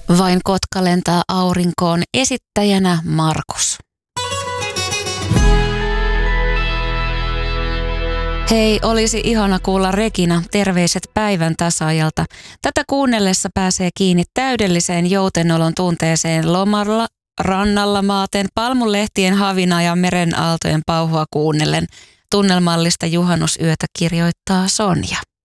Vain kotka lentää aurinkoon, esittäjänä Markus. Hei, olisi ihana kuulla Regina, terveiset päivän tasaajalta. Tätä kuunnellessa pääsee kiinni täydelliseen joutenolon tunteeseen lomalla, rannalla maaten, palmunlehtien havina ja meren aaltojen pauhua kuunnellen. Tunnelmallista juhannusyötä kirjoittaa Sonja.